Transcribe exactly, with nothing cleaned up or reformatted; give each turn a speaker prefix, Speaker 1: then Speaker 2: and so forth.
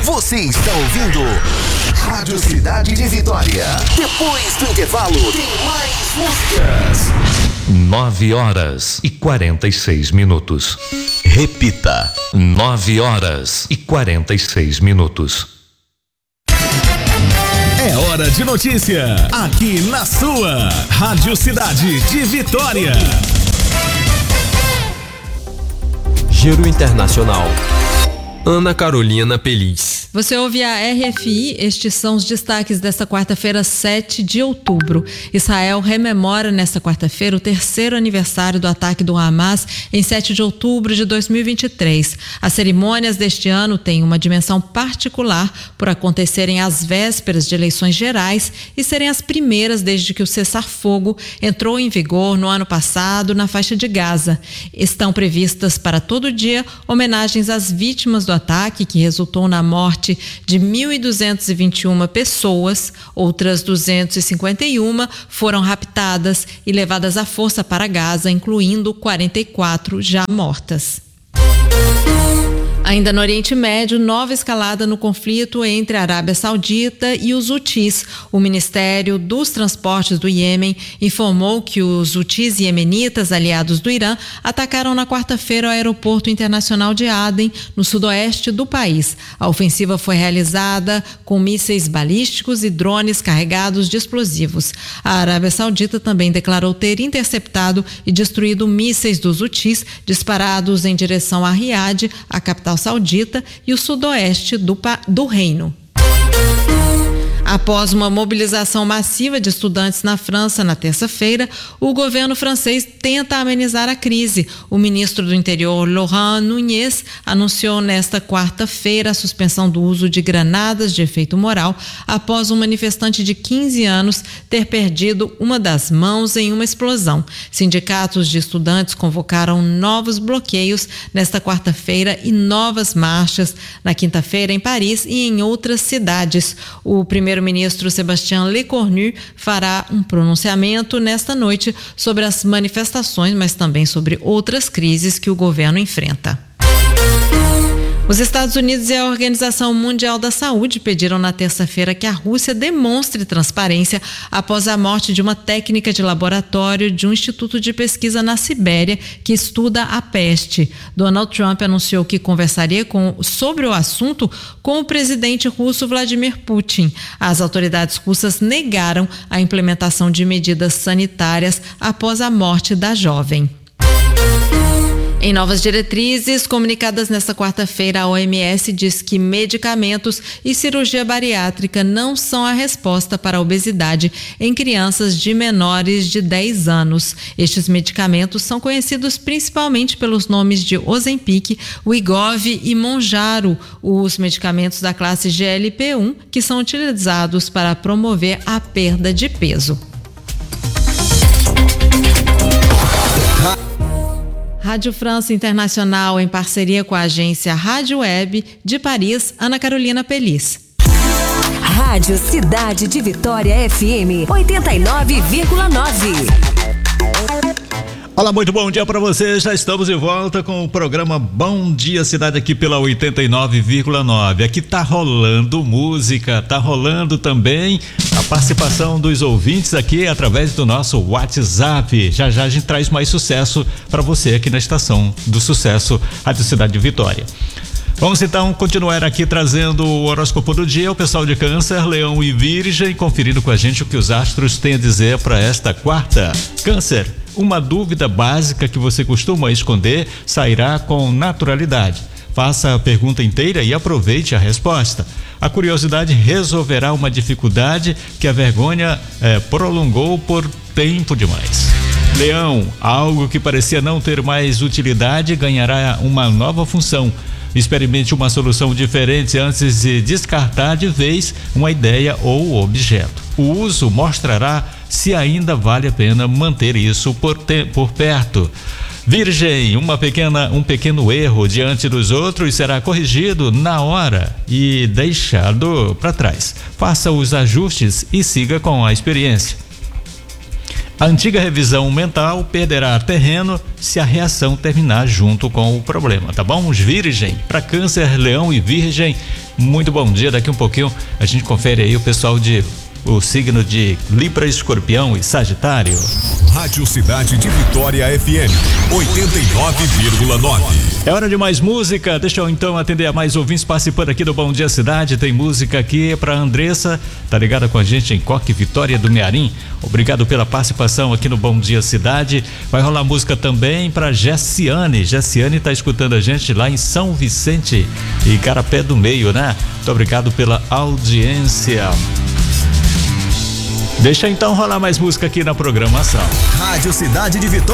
Speaker 1: Você está ouvindo Rádio Cidade de Vitória. Depois do intervalo, tem mais músicas.
Speaker 2: Nove horas e quarenta e seis minutos.
Speaker 1: Repita.
Speaker 2: Nove horas e quarenta e seis minutos.
Speaker 3: É hora de notícia, aqui na sua Rádio Cidade de Vitória.
Speaker 4: Giro Internacional. Ana Carolina Peliz.
Speaker 5: Você ouve a R F I, estes são os destaques desta quarta-feira, sete de outubro. Israel rememora nesta quarta-feira o terceiro aniversário do ataque do Hamas em sete de outubro de dois mil e vinte e três. As cerimônias deste ano têm uma dimensão particular por acontecerem às vésperas de eleições gerais e serem as primeiras desde que o cessar-fogo entrou em vigor no ano passado na faixa de Gaza. Estão previstas para todo dia homenagens às vítimas do ataque, que resultou na morte de mil duzentas e vinte e uma pessoas, outras duzentas e cinquenta e uma foram raptadas e levadas à força para Gaza, incluindo quarenta e quatro já mortas. Ainda no Oriente Médio, nova escalada no conflito entre a Arábia Saudita e os Houthis. O Ministério dos Transportes do Iêmen informou que os Houthis iemenitas, aliados do Irã, atacaram na quarta-feira o aeroporto internacional de Aden, no sudoeste do país. A ofensiva foi realizada com mísseis balísticos e drones carregados de explosivos. A Arábia Saudita também declarou ter interceptado e destruído mísseis dos Houthis disparados em direção a Riad, a capital saudita, e o sudoeste do, do reino. Após uma mobilização massiva de estudantes na França na terça-feira, o governo francês tenta amenizar a crise. O ministro do Interior, Laurent Nunez, anunciou nesta quarta-feira a suspensão do uso de granadas de efeito moral após um manifestante de quinze anos ter perdido uma das mãos em uma explosão. Sindicatos de estudantes convocaram novos bloqueios nesta quarta-feira e novas marchas na quinta-feira em Paris e em outras cidades. O primeiro O primeiro-ministro Sébastien Lecornu fará um pronunciamento nesta noite sobre as manifestações, mas também sobre outras crises que o governo enfrenta. Os Estados Unidos e a Organização Mundial da Saúde pediram na terça-feira que a Rússia demonstre transparência após a morte de uma técnica de laboratório de um instituto de pesquisa na Sibéria que estuda a peste. Donald Trump anunciou que conversaria com, sobre o assunto com o presidente russo Vladimir Putin. As autoridades russas negaram a implementação de medidas sanitárias após a morte da jovem. Em novas diretrizes comunicadas nesta quarta-feira, a O M S diz que medicamentos e cirurgia bariátrica não são a resposta para a obesidade em crianças de menores de dez anos. Estes medicamentos são conhecidos principalmente pelos nomes de Ozempic, Wegovy e Mounjaro, os medicamentos da classe G L P um, que são utilizados para promover a perda de peso. Rádio França Internacional, em parceria com a agência Rádio Web de Paris, Ana Carolina Peliz.
Speaker 6: Rádio Cidade de Vitória F M oitenta e nove vírgula nove.
Speaker 7: Olá, muito bom dia para você. Já estamos de volta com o programa Bom Dia Cidade aqui pela oitenta e nove vírgula nove. Aqui tá rolando música, tá rolando também a participação dos ouvintes aqui através do nosso WhatsApp. Já já a gente traz mais sucesso para você aqui na estação do Sucesso, Rádio Cidade de Vitória. Vamos então continuar aqui trazendo o horóscopo do dia. O pessoal de Câncer, Leão e Virgem conferindo com a gente o que os astros têm a dizer para esta quarta. Câncer, uma dúvida básica que você costuma esconder sairá com naturalidade. Faça a pergunta inteira e aproveite a resposta. A curiosidade resolverá uma dificuldade que a vergonha eh, prolongou por tempo demais. Leão, algo que parecia não ter mais utilidade ganhará uma nova função. Experimente uma solução diferente antes de descartar de vez uma ideia ou objeto. O uso mostrará se ainda vale a pena manter isso por, te, por perto. Virgem, uma pequena, um pequeno erro diante dos outros será corrigido na hora e deixado para trás. Faça os ajustes e siga com a experiência. A antiga revisão mental perderá terreno se a reação terminar junto com o problema, tá bom? Os virgem, para câncer, leão e virgem, muito bom dia. Daqui um pouquinho a gente confere aí o pessoal de o signo de Libra, Escorpião e Sagitário.
Speaker 3: Rádio Cidade de Vitória F M oitenta e nove vírgula nove.
Speaker 7: É hora de mais música. Deixa eu então atender a mais ouvintes participando aqui do Bom Dia Cidade. Tem música aqui pra Andressa, tá ligada com a gente em Coque Vitória do Mearim. Obrigado pela participação aqui no Bom Dia Cidade. Vai rolar música também pra Gessiane. Gessiane tá escutando a gente lá em São Vicente e Carapé do Meio, né? Muito obrigado pela audiência. Deixa então rolar mais música aqui na programação.
Speaker 1: Rádio Cidade de Vitória.